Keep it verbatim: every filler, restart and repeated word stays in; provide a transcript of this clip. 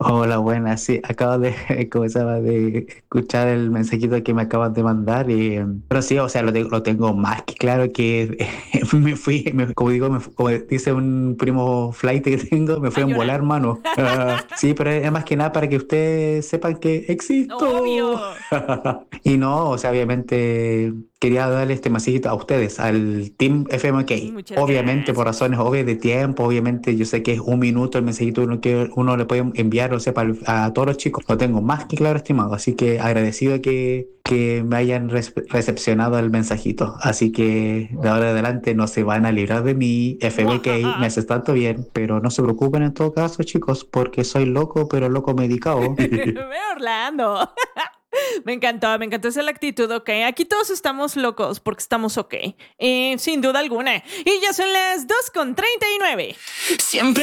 Hola, buenas. Sí, acabo de, comenzaba de escuchar el mensajito que me acabas de mandar. Y, eh, pero sí, o sea, lo, tengo- lo tengo más que claro que me fui, me- como digo, me fu- como dice un primo flight que tengo, me A fui en volar, llorar. mano. Ah, sí, pero es más que nada para que ustedes sepan que existo. Obvio. Y no, o sea, obviamente quería darle este mensajito a ustedes, al Team F M K. Muchas Obviamente, por gracias. razones obvias de tiempo, obviamente yo sé que es un minuto el mensajito uno que uno le puede enviar, o sea, para el- a todos los chicos. Lo tengo más que claro, estimado. Así que agradecido que, que me hayan res- recepcionado el mensajito. Así que de ahora en adelante no se van a librar de mí, F M K, me hace tanto bien, pero no se preocupen en todo caso, chicos, porque soy loco, pero loco medicado. Ve Orlando. Me encantó, me encantó esa la actitud, ok. Aquí todos estamos locos porque estamos ok. Eh, sin duda alguna. Y ya son las dos con treinta y nueve. Siempre